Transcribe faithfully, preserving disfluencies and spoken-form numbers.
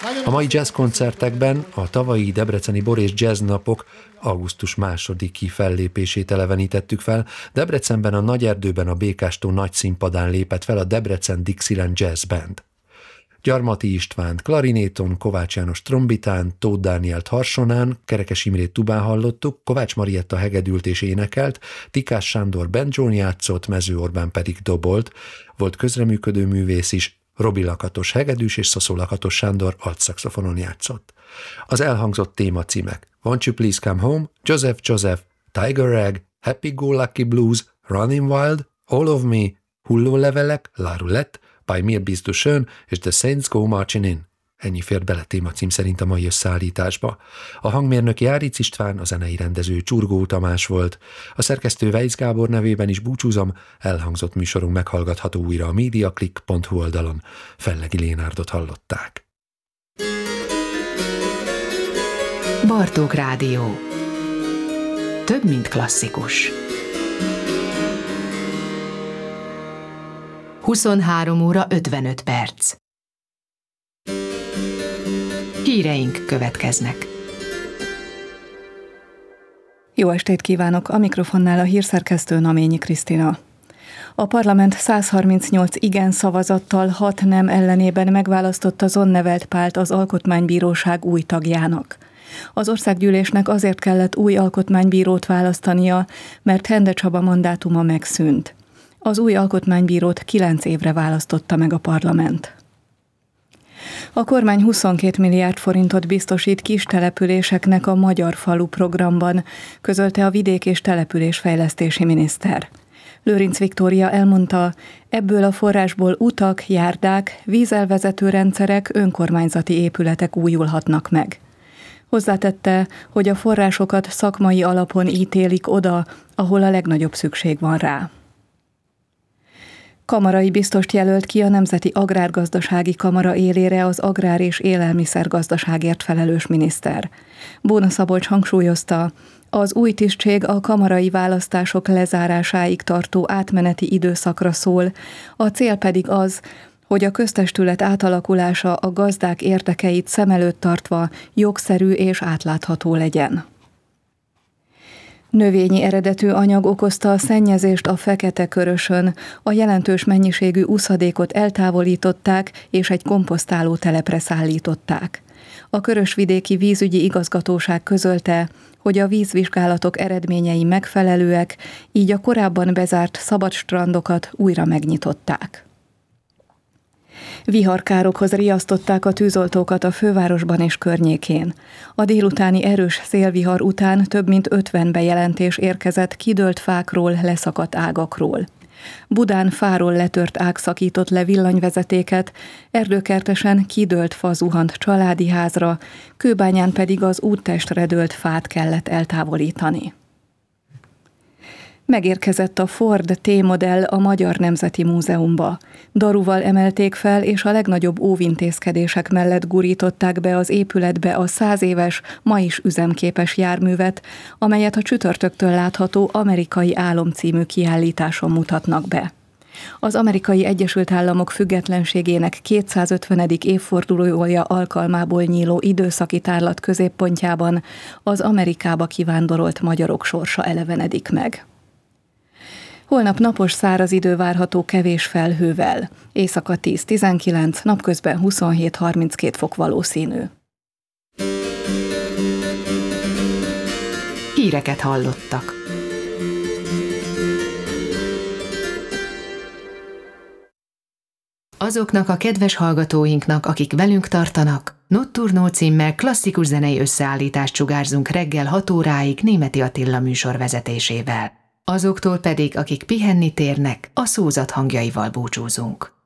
A mai jazzkoncertekben a tavalyi debreceni Borész Jazz Napok augusztus másodiki fellépését elevenítettük fel. Debrecenben a Nagyerdőben a Békástó nagy színpadán lépett fel a Debrecen Dixieland Jazz Band. Gyarmati Istvánt klarinéton, Kovács János trombitán, Tóth Dánielt harsonán, Kerekes Imrét tubán hallottuk, Kovács Marietta hegedült és énekelt, Tikás Sándor banjón játszott, Mező Orbán pedig dobolt, volt közreműködő művész is, Robi Lakatos hegedűs és Szaszó Lakatos Sándor altszaxofonon játszott. Az elhangzott témacímek: Won't You Please Come Home, Joseph Joseph, Tiger Rag, Happy Go Lucky Blues, Running Wild, All of Me, Hullólevelek, La Roulette, Bei mir bist du schön és The Saints Go Marching In. Ennyi fért bele témacím szerint a mai összeállításba. A hangmérnök Járic István, a zenei rendező Csurgó Tamás volt. A szerkesztő Weisz Gábor nevében is búcsúzom, elhangzott műsorunk meghallgatható újra a mediaclick pont hu oldalon. Fellegi Lénárdot hallották. Bartók Rádió. Több, mint klasszikus. huszonhárom óra ötvenöt perc. Híreink következnek. Jó estét kívánok! A mikrofonnál a hírszerkesztő Naményi Krisztina. A parlament száz harmincnyolc igen szavazattal, hat nem ellenében megválasztotta Zonnevelt Pált az Alkotmánybíróság új tagjának. Az országgyűlésnek azért kellett új alkotmánybírót választania, mert Hende Csaba mandátuma megszűnt. Az új alkotmánybírót kilenc évre választotta meg a parlament. A kormány huszonkét milliárd forintot biztosít kis településeknek a Magyar Falu programban, közölte a vidék- és településfejlesztési miniszter. Lőrinc Viktória elmondta, ebből a forrásból utak, járdák, vízelvezető rendszerek, önkormányzati épületek újulhatnak meg. Hozzátette, hogy a forrásokat szakmai alapon ítélik oda, ahol a legnagyobb szükség van rá. Kamarai biztost jelölt ki a Nemzeti Agrárgazdasági Kamara élére az agrár- és élelmiszergazdaságért felelős miniszter. Bóna Szabolcs hangsúlyozta, az új tisztség a kamarai választások lezárásáig tartó átmeneti időszakra szól, a cél pedig az, hogy a köztestület átalakulása a gazdák érdekeit szem előtt tartva jogszerű és átlátható legyen. Növényi eredetű anyag okozta a szennyezést a Fekete-Körösön, a jelentős mennyiségű uszadékot eltávolították és egy komposztáló telepre szállították. A Körösvidéki Vízügyi Igazgatóság közölte, hogy a vízvizsgálatok eredményei megfelelőek, így a korábban bezárt szabadstrandokat újra megnyitották. Viharkárokhoz riasztották a tűzoltókat a fővárosban és környékén. A délutáni erős szélvihar után több mint ötven bejelentés érkezett kidőlt fákról, leszakadt ágakról. Budán fáról letört ág szakított le villanyvezetéket, Erdőkertesen kidőlt fa zuhant családi házra, Kőbányán pedig az úttestre dőlt fát kellett eltávolítani. Megérkezett a Ford T-modell a Magyar Nemzeti Múzeumba. Daruval emelték fel, és a legnagyobb óvintézkedések mellett gurították be az épületbe a száz éves, ma is üzemképes járművet, amelyet a csütörtöktől látható Amerikai Álom című kiállításon mutatnak be. Az Amerikai Egyesült Államok függetlenségének kétszázötvenedik évfordulója alkalmából nyíló időszaki tárlat középpontjában az Amerikába kivándorolt magyarok sorsa elevenedik meg. Holnap napos száraz idő várható kevés felhővel. Éjszaka tíz-tizenkilenc, napközben huszonhét-harminckét fok valószínű. Híreket hallottak. Azoknak a kedves hallgatóinknak, akik velünk tartanak, Notturno címmel klasszikus zenei összeállítást sugárzunk reggel hat óráig Németi Attila műsor vezetésével. Azoktól pedig, akik pihenni térnek, a szózat hangjaival búcsúzunk.